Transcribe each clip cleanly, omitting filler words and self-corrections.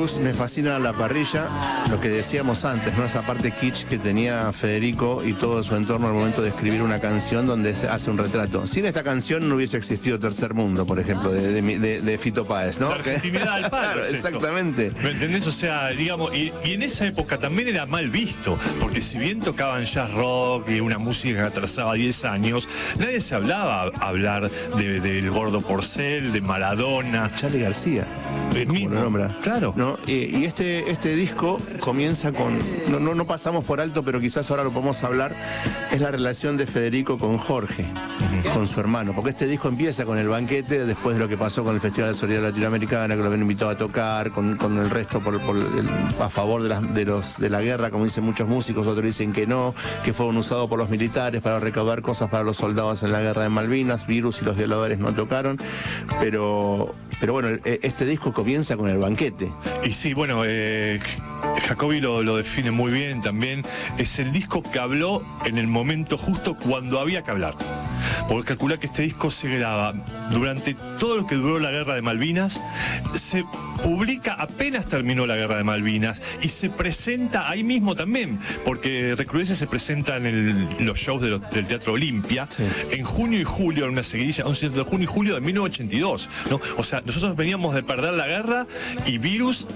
Virus, me fascina la parrilla, lo que decíamos antes, ¿no? Esa parte kitsch que tenía Federico y todo su entorno al momento de escribir una canción donde se hace un retrato. Sin esta canción no hubiese existido Tercer Mundo, por ejemplo, de Fito Páez, ¿no? La argentinidad al palo. Claro, exactamente. ¿Me entendés? O sea, digamos, y en esa época también era mal visto, porque si bien tocaban jazz rock y una música que atrasaba 10 años, nadie se hablaba hablar del Gordo Porcel, de Maradona. Charly García, como lo nombra. Claro. ¿No? Y este disco comienza con, no pasamos por alto, pero quizás ahora lo podemos hablar, es la relación de Federico con Jorge, con su hermano, porque este disco empieza con el banquete, después de lo que pasó con el Festival de Solidaridad Latinoamericana, que lo habían invitado a tocar, con el resto a favor de la guerra, como dicen muchos músicos, otros dicen que no, que fueron usados por los militares para recaudar cosas para los soldados en la guerra de Malvinas. Virus y los Violadores no tocaron, pero bueno, este disco comienza con el banquete. Y sí, bueno, Jacobi lo define muy bien también. Es el disco que habló en el momento justo cuando había que hablar. Porque calcula que este disco se graba durante todo lo que duró la guerra de Malvinas, se publica apenas terminó la guerra de Malvinas y se presenta ahí mismo también, porque Recrudece se presenta en los shows del Teatro Olimpia, sí, en junio y julio, en una seguidilla, 11 de junio y julio de 1982, ¿no? O sea, nosotros veníamos de perder la guerra y Virus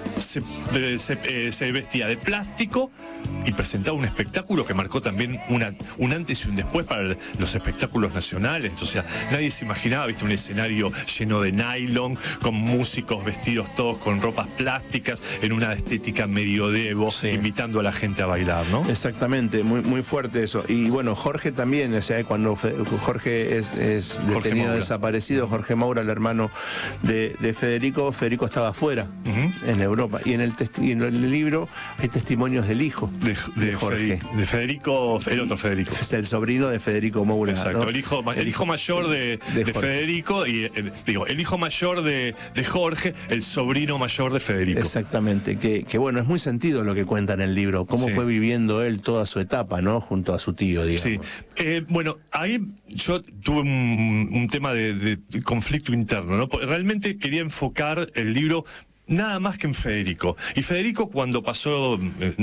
se vestía de plástico y presentaba un espectáculo que marcó también un antes y un después para los espectáculos nacionales. O sea, nadie se imaginaba, viste, un escenario lleno de nylon, con músicos vestidos todos con ropas plásticas, en una estética medioevo, sí, invitando a la gente a bailar, ¿no? Exactamente, muy, muy fuerte eso. Y bueno, Jorge también, o sea, cuando Jorge es detenido, desaparecido, Jorge Moura, el hermano de Federico estaba afuera, en Europa. Y en el libro hay testimonios del hijo de Jorge. De Federico, el otro Federico. Es el sobrino de Federico Moura. Exacto, ¿no? el hijo mayor de Federico y el hijo mayor de Jorge, el sobrino mayor de Federico. Exactamente, que bueno, es muy sentido lo que cuenta en el libro, cómo fue viviendo él toda su etapa, ¿no? Junto a su tío, digamos. Sí. Bueno, ahí yo tuve un tema de conflicto interno, ¿no? Realmente quería enfocar el libro nada más que en Federico. Y Federico, cuando pasó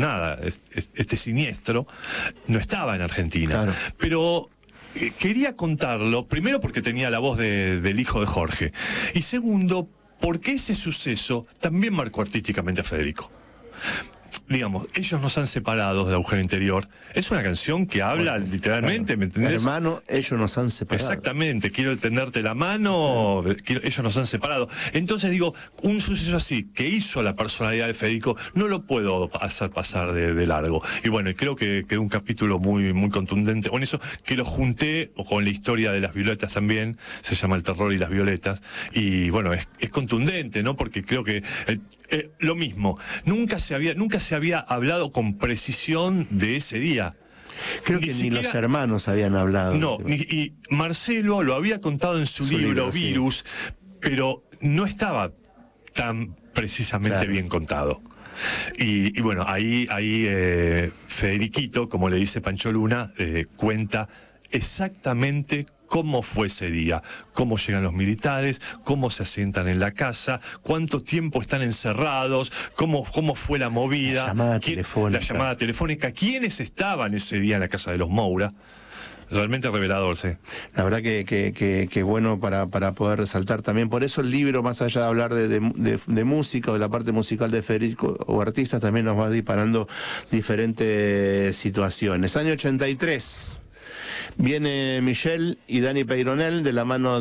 este siniestro, no estaba en Argentina. Claro. Pero quería contarlo, primero porque tenía la voz del hijo de Jorge, y segundo, porque ese suceso también marcó artísticamente a Federico. Digamos, ellos nos han separado de Agujero Interior. Es una canción que habla literalmente, claro, ¿me entendés? Hermano, ellos nos han separado. Exactamente, quiero tenderte la mano, ellos nos han separado. Entonces digo, un suceso así, que hizo la personalidad de Federico, no lo puedo hacer pasar de largo. Y bueno, creo que quedó un capítulo muy, muy contundente con eso, que lo junté con la historia de las violetas también, se llama El terror y las violetas, y bueno, es contundente, ¿no? Porque creo que lo mismo, nunca se había hablado con precisión de ese día. Creo que ni los hermanos habían hablado. No, y Marcelo lo había contado en su libro Virus, sí, pero no estaba tan precisamente bien contado. Y bueno, ahí Federiquito, como le dice Pancho Luna, cuenta exactamente cómo fue ese día, cómo llegan los militares, cómo se asientan en la casa, cuánto tiempo están encerrados, cómo fue la movida, la llamada telefónica, quiénes estaban ese día en la casa de los Moura. Realmente revelador, sí. La verdad que bueno para poder resaltar también. Por eso el libro, más allá de hablar de música o de la parte musical de Federico o artistas, también nos va disparando diferentes situaciones. Año 83. Viene Michelle y Dani Peyronel de la mano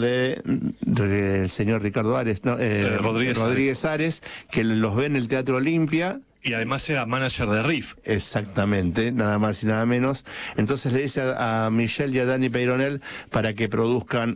del señor Ricardo Ares, Rodríguez Ares, que los ve en el Teatro Olimpia. Y además era manager de Riff. Exactamente, nada más y nada menos. Entonces le dice a Michelle y a Dani Peyronel para que produzcan